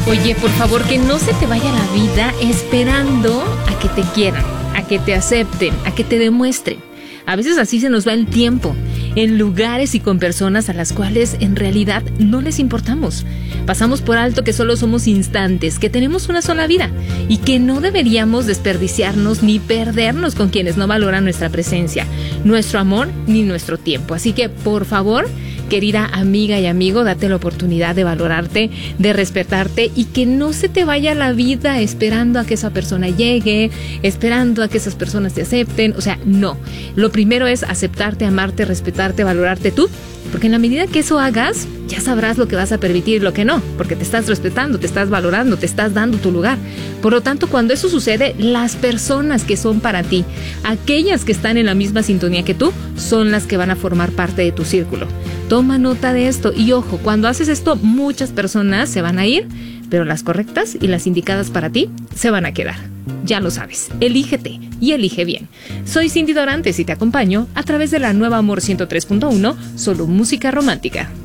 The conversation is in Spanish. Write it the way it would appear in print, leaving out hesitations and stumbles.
Oye, por favor, que no se te vaya la vida esperando a que te quieran, a que te acepten, a que te demuestren. A veces así se nos va el tiempo, en lugares y con personas a las cuales en realidad no les importamos. Pasamos por alto que solo somos instantes, que tenemos una sola vida y que no deberíamos desperdiciarnos ni perdernos con quienes no valoran nuestra presencia, nuestro amor ni nuestro tiempo. Así que, por favor, querida amiga y amigo, date la oportunidad de valorarte, de respetarte y que no se te vaya la vida esperando a que esa persona llegue, esperando a que esas personas te acepten. O sea, no. Lo primero es aceptarte, amarte, respetarte, valorarte tú, porque en la medida que eso hagas, ya sabrás lo que vas a permitir y lo que no, porque te estás respetando, te estás valorando, te estás dando tu lugar. Por lo tanto, cuando eso sucede, las personas que son para ti, aquellas que están en la misma sintonía que tú, son las que van a formar parte de tu círculo. Toma nota de esto y ojo, cuando haces esto, muchas personas se van a ir, pero las correctas y las indicadas para ti se van a quedar. Ya lo sabes, elígete y elige bien. Soy Cindy Dorantes y te acompaño a través de la Nueva Amor 103.1, solo música romántica.